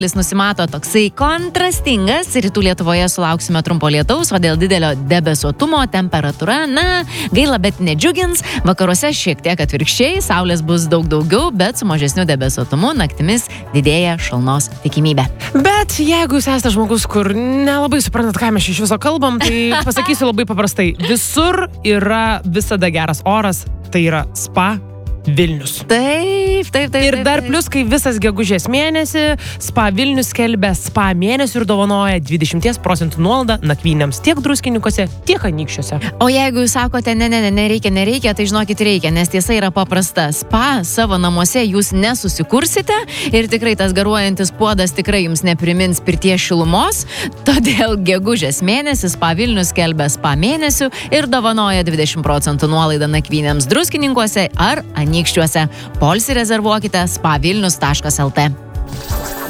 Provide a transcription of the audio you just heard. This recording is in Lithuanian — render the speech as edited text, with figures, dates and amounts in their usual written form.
Nusimato toksai kontrastingas, rytų Lietuvoje sulauksime trumpo lietaus, o dėl didelio debesuotumo temperatūra, gaila, bet nedžiugins, vakaruose šiek tiek atvirkščiai, saulės bus daug daugiau, bet su mažesniu debesuotumu naktimis didėja šalnos tikimybė. Bet jeigu jūs esate žmogus, kur nelabai suprantat, ką mes iš viso kalbam, tai pasakysiu labai paprastai, visur yra visada geras oras, tai yra spa Vilnius. Taip. Ir dar plus, kai visas gegužės mėnesį Spa Vilnius skelbia spa mėnesį ir dovanoja 20% nuolaidą nakvynėms tiek Druskininkuose, tiek Anykščiuose. O jeigu jūs sakote, nereikia, tai žinokit reikia, nes tiesa yra paprasta. Spa savo namuose jūs nesusikursite ir tikrai tas garuojantis puodas tikrai jums neprimins pirties šilumos, todėl gegužės mėnesį Spa Vilnius skelbia spa mėnesių ir dovanoja 20% nuolaidą nakvynėms Druskininkuose ar Anykščiuose. Poilsį rezervuokite spavilnius.lt.